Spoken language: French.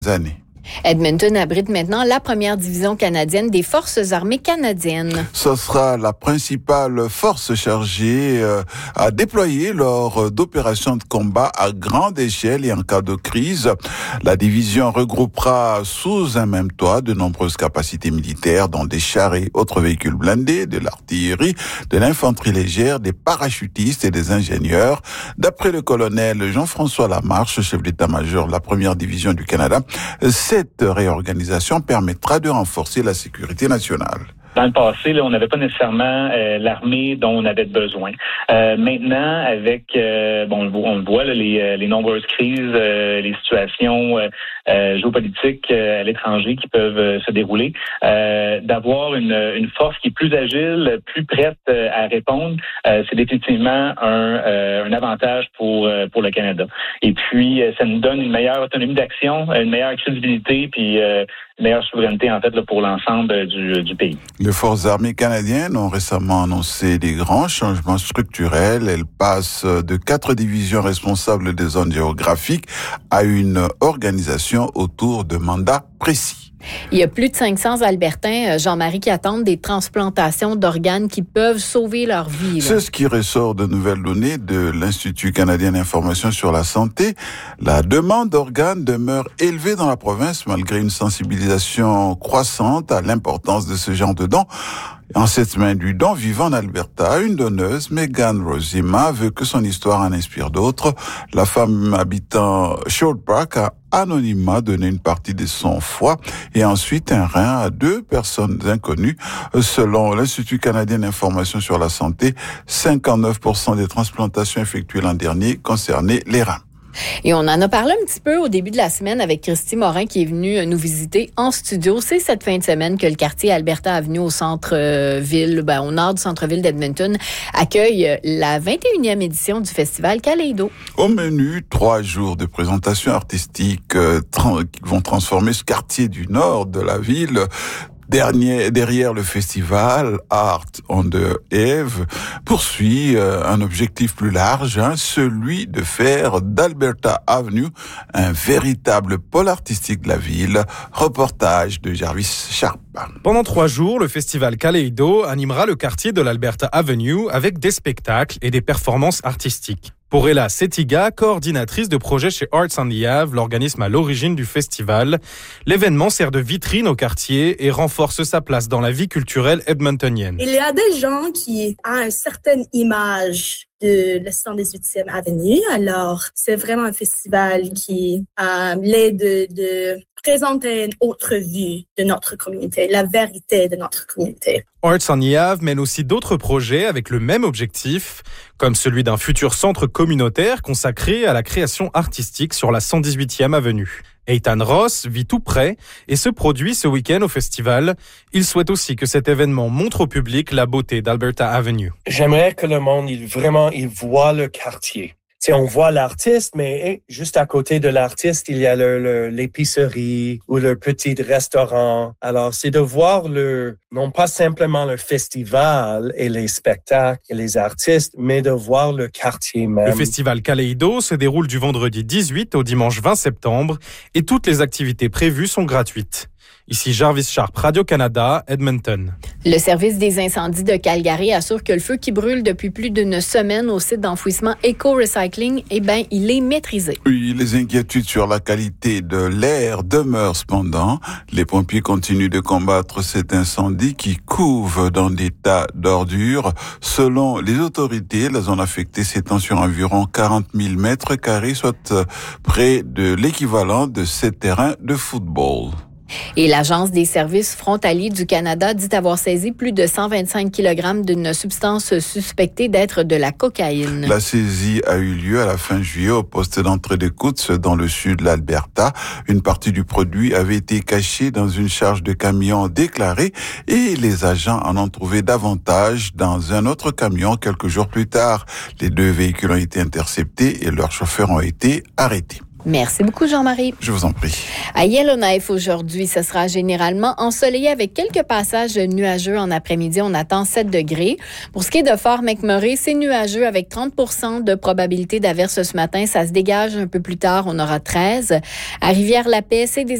années. Edmonton abrite maintenant la première division canadienne des Forces armées canadiennes. Ce sera la principale force chargée à déployer lors d'opérations de combat à grande échelle et en cas de crise. La division regroupera sous un même toit de nombreuses capacités militaires, dont des chars et autres véhicules blindés, de l'artillerie, de l'infanterie légère, des parachutistes et des ingénieurs. D'après le colonel Jean-François Lamarche, chef d'état-major de la première division du Canada, cette réorganisation permettra de renforcer la sécurité nationale. Dans le passé, on n'avait pas nécessairement l'armée dont on avait besoin. Maintenant, avec on le voit, les nombreuses crises, les situations géopolitiques à l'étranger qui peuvent se dérouler, d'avoir une force qui est plus agile, plus prête à répondre, c'est définitivement un avantage pour le Canada. Et puis, ça nous donne une meilleure autonomie d'action, une meilleure crédibilité, puis une meilleure souveraineté en fait là, pour l'ensemble du pays. Les forces armées canadiennes ont récemment annoncé des grands changements structurels. Elles passent de 4 divisions responsables des zones géographiques à une organisation autour de mandats précis. Il y a plus de 500 Albertains, Jean-Marie, qui attendent des transplantations d'organes qui peuvent sauver leur vie. Là. C'est ce qui ressort de nouvelles données de l'Institut canadien d'information sur la santé. La demande d'organes demeure élevée dans la province malgré une sensibilisation croissante à l'importance de ce genre de dons. En cette semaine du don vivant en Alberta, une donneuse, Megan Rosima, veut que son histoire en inspire d'autres. La femme habitant Sherwood Park a anonymement donné une partie de son foie et ensuite un rein à 2 personnes inconnues. Selon l'Institut canadien d'information sur la santé, 59% des transplantations effectuées l'an dernier concernaient les reins. Et on en a parlé un petit peu au début de la semaine avec Christy Morin qui est venue nous visiter en studio. C'est cette fin de semaine que le quartier Alberta Avenue au centre-ville, au nord du centre-ville d'Edmonton, accueille la 21e édition du festival Kaleido. Au menu, 3 jours de présentation artistique qui vont transformer ce quartier du nord de la ville. Derrière le festival, Art on the Eve poursuit un objectif plus large, celui de faire d'Alberta Avenue un véritable pôle artistique de la ville. Reportage de Jarvis Sharp. Pendant 3 jours, le festival Kaleido animera le quartier de l'Alberta Avenue avec des spectacles et des performances artistiques. Pour Ella Setiga, coordinatrice de projet chez Arts on the Ave, l'organisme à l'origine du festival, l'événement sert de vitrine au quartier et renforce sa place dans la vie culturelle edmontonienne. Il y a des gens qui ont une certaine image de la 118e Avenue. Alors, c'est vraiment un festival qui l'aide de présenter une autre vue de notre communauté, la vérité de notre communauté. Arts on the Ave mène aussi d'autres projets avec le même objectif, comme celui d'un futur centre communautaire consacré à la création artistique sur la 118e Avenue. Eitan Ross vit tout près et se produit ce week-end au festival. Il souhaite aussi que cet événement montre au public la beauté d'Alberta Avenue. J'aimerais que le monde, il voit le quartier. Tu sais, on voit l'artiste, mais juste à côté de l'artiste, il y a l'épicerie ou le petit restaurant. Alors, c'est de voir non pas simplement le festival et les spectacles et les artistes, mais de voir le quartier même. Le festival Kaleido se déroule du vendredi 18 au dimanche 20 septembre et toutes les activités prévues sont gratuites. Ici Jarvis Sharp, Radio-Canada, Edmonton. Le service des incendies de Calgary assure que le feu qui brûle depuis plus d'une semaine au site d'enfouissement Eco-Recycling, il est maîtrisé. Oui, les inquiétudes sur la qualité de l'air demeurent cependant. Les pompiers continuent de combattre cet incendie qui couve dans des tas d'ordures. Selon les autorités, la zone affectée s'étend sur environ 40 000 mètres carrés, soit près de l'équivalent de 7 terrains de football. Et l'Agence des services frontaliers du Canada dit avoir saisi plus de 125 kg d'une substance suspectée d'être de la cocaïne. La saisie a eu lieu à la fin juillet au poste d'entrée de Coutts dans le sud de l'Alberta. Une partie du produit avait été cachée dans une charge de camion déclarée et les agents en ont trouvé davantage dans un autre camion quelques jours plus tard. Les 2 véhicules ont été interceptés et leurs chauffeurs ont été arrêtés. Merci beaucoup, Jean-Marie. Je vous en prie. À Yellowknife, aujourd'hui, ce sera généralement ensoleillé avec quelques passages nuageux en après-midi. On attend 7 degrés. Pour ce qui est de Fort McMurray, c'est nuageux avec 30% de probabilité d'averse ce matin. Ça se dégage un peu plus tard. On aura 13. À Rivière-la-Paix, c'est des